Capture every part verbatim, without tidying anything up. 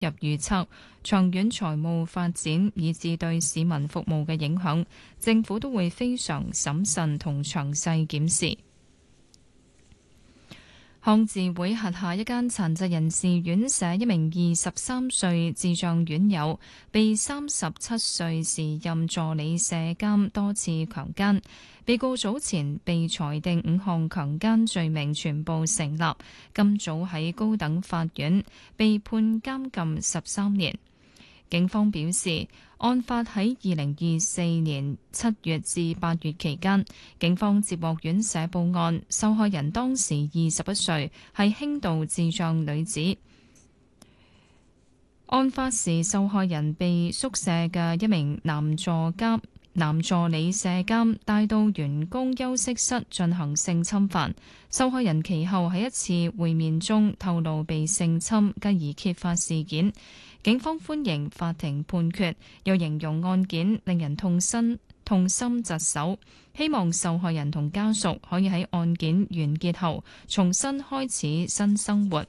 入預測、長遠財務發展以至對市民服務嘅影響，政府都會非常審慎同詳細檢視。康智會轄下一間殘疾人士院舍一名二十三歲智障院友被三十七歲時任助理舍監多次強姦，被告早前被裁定五項強姦罪名全部成立，今早喺高等法院被判監禁十三年。警方表示，案發喺二零二四年七月至八月期間，警方接獲院舍報案，受害人當時二十一歲，係輕度智障女子。案發時，受害人被宿舍嘅一名男助監、男助理舍監帶到員工休息室進行性侵犯。受害人其後喺一次會面中透露被性侵，繼而揭發事件。警方歡迎法庭判決，又形容案件令人痛心痛心疾首，希望受害人同家屬可以喺案件完結後重新開始新生活。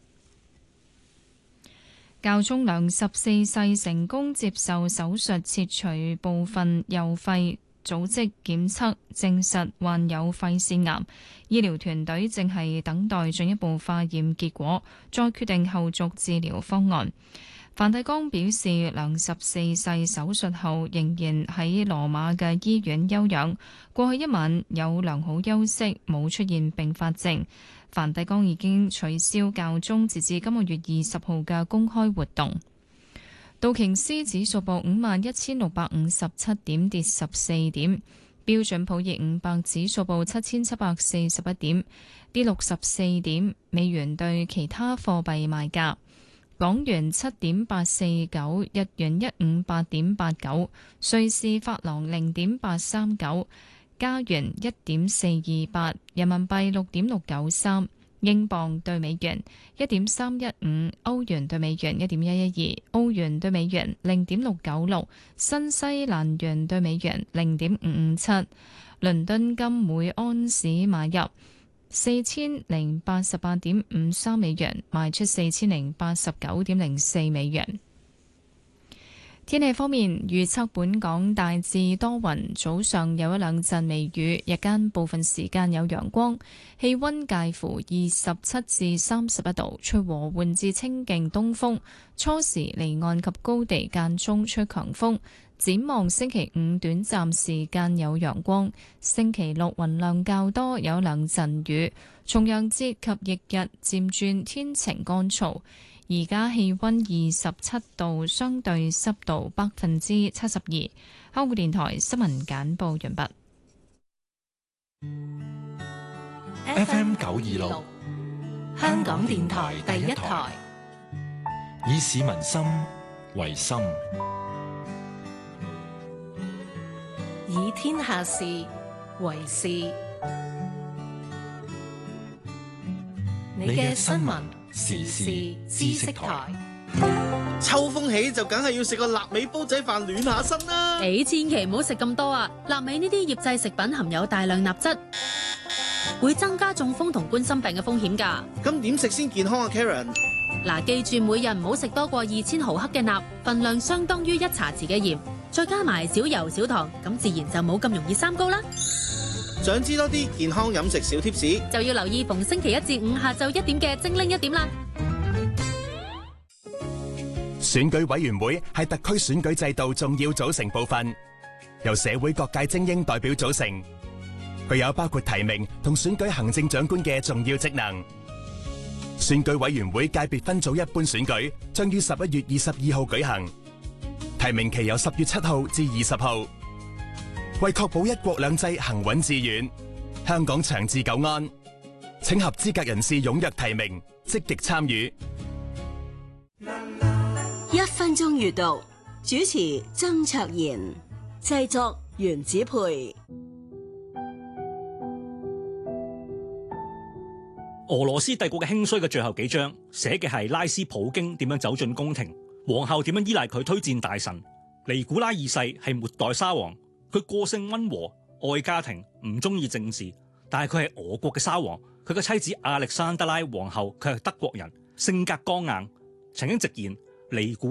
教宗良十四世成功接受手術切除部分右肺組織檢測，證實患有肺腺癌。醫療團隊正係等待進一步化驗結果，再決定後續治療方案。梵蒂岡表示，良十四世手術後仍然喺羅馬嘅醫院休養，過去一晚有良好休息，冇出現併發症。梵蒂岡已經取消教宗截至今個月二十號嘅公開活動。道瓊斯指數報五萬一千六百五十七點，跌十四點。標準普爾五百指數報七千七百四十一點，跌六十四點。美元對其他貨幣賣價。港元七點八四九，日元一五八點八九，瑞士法郎零點八三九，加元一點四二八，人民幣六點六九三，英鎊對美元一點三一五，歐元對美元一點一一二，澳元對美元零點六九六，新西蘭元對美元零點五五七。倫敦金每安士買入四千零八十八點五三美元，賣出四千零八十九點零四美元。天氣方面，預測本港大致多雲，早上有一兩陣微雨，日間部分時間有陽光，氣溫介乎二十七至三十一度，吹和緩至清勁東風，初時離岸及高地間中吹強風。展望星期五短暫時間有陽光，星期六雲量較多，有兩陣雨。重陽節及翌日漸轉天晴乾燥。而家氣溫二十七度，相對濕度百分之七十二。香港電台新聞簡報完畢。 F M 九二六，香港電台第一台，以市民心為心， 以天下事為事。你嘅新聞時事知識台。 秋風起就梗係要食個臘味煲仔飯暖下身啦。 你千祈唔好食咁多啊！臘味呢啲醃製食品含有大量鈉質，會增加中風同冠心病嘅風險㗎。 咁點食先健康啊 Karen？ 嗱，記住每日唔好食多過二千毫克嘅鈉，份量相當於一茶匙嘅鹽，再加埋少油少糖，咁自然就冇咁容易三高啦。 想知多啲健康飲食小貼士， 就要留意逢星期一至五下晝一點嘅精靈一點啦。 選舉委員會係特區選舉制度重要組成部分，由社會各界精英代表組成，具有包括提名同選舉行政長官嘅重要職能。選舉委員會界別分組一般選舉將於十一月二十二號舉行，提名期由十月七號至二十號。為確保一國兩制行穩致遠，香港長治久安，請合資格人士踴躍提名，積極參與。 一分鐘閱讀，主持曾卓賢，製作袁子培。 俄羅斯帝國嘅興衰嘅最後幾章，寫嘅係拉斯普京點樣走進宮廷，皇后點樣依賴佢推薦大臣。尼古拉二世係末代沙皇。佢個性溫和，愛家庭，唔中意政治，但係佢係俄國嘅沙皇。佢嘅妻子亞歷山德拉皇后，佢係德國人，性格剛硬，曾經直言尼古